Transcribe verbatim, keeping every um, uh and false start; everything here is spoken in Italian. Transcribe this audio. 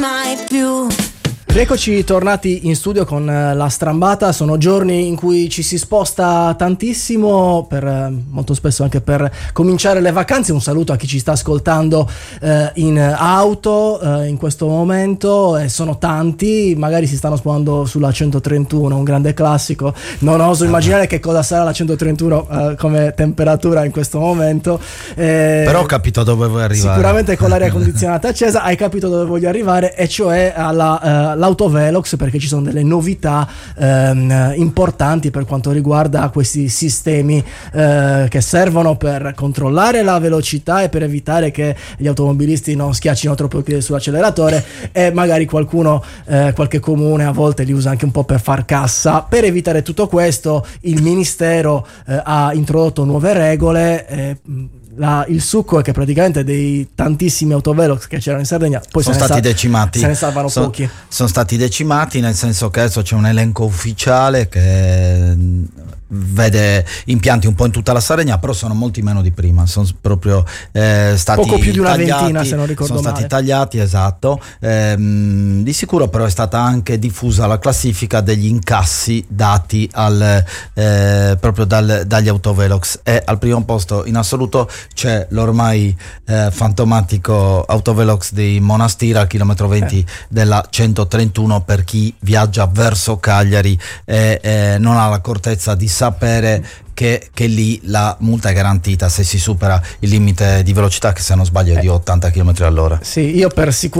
mai più. Rieccoci tornati in studio con la strambata. Sono giorni in cui ci si sposta tantissimo, per, molto spesso anche per cominciare le vacanze. Un saluto a chi ci sta ascoltando eh, in auto eh, in questo momento, e sono tanti, magari si stanno spostando sulla centotrentuno, un grande classico. Non oso immaginare che cosa sarà la centotrentuno eh, come temperatura in questo momento, eh, però ho capito dove vuoi arrivare. Sicuramente con l'aria condizionata accesa hai capito dove voglio arrivare, e cioè alla eh, l'autovelox, perché ci sono delle novità ehm, importanti per quanto riguarda questi sistemi eh, che servono per controllare la velocità e per evitare che gli automobilisti non schiaccino troppo il piede sull'acceleratore, e magari qualcuno, eh, qualche comune a volte li usa anche un po' per far cassa. Per evitare tutto questo, il Ministero eh, ha introdotto nuove regole. eh, La, il succo è che praticamente dei tantissimi autovelox che c'erano in Sardegna poi sono se stati ne sa- decimati, se ne salvano sono, pochi. Sono stati decimati, nel senso che adesso c'è un elenco ufficiale che vede impianti un po' in tutta la Sardegna, però sono molti meno di prima, sono proprio eh, stati poco più di una tagliati, ventina, se non ricordo sono male. stati tagliati, esatto. Ehm, di sicuro però è stata anche diffusa la classifica degli incassi dati al, eh, proprio dal, dagli autovelox, e al primo posto in assoluto c'è l'ormai eh, fantomatico autovelox di Monastira al chilometro venti eh. della centotrentuno, per chi viaggia verso Cagliari e eh, non ha l'accortezza di sapere che, che lì la multa è garantita se si supera il limite di velocità, che se non sbaglio è di ottanta chilometri all'ora. Sì, io per sicurezza